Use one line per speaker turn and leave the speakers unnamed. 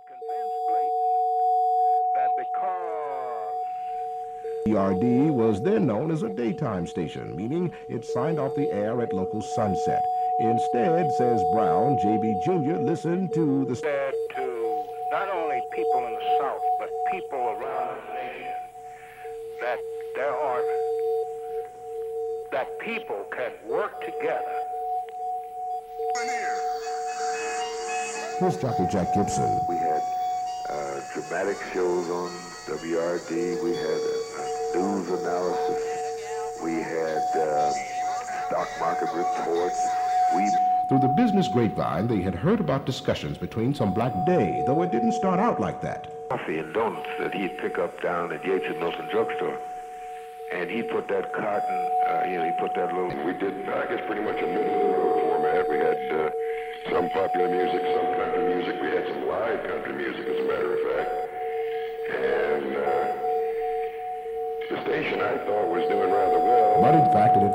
convinced blatant that because
WRD was then known as a daytime station, meaning it signed off the air at local sunset. Instead, says Brown, J.B. Jr. listened to the
said to not only people in the South, but people around the nation, that that people can work together.
Here's jockey Jack Gibson.
We had dramatic shows on WRD. We had news analysis. We had stock market reports.
Through the business grapevine, they had heard about discussions between some black day, though it didn't start out like that.
Coffee and donuts that he'd pick up down at Yates and Milton drugstore. And he put that cotton, he put that little...
We did, I guess, pretty much a middle-of-the-road format. We had some popular music, some country music. We had some live country music, as a matter of fact. And the station, I thought, was doing rather well.
But in fact, it had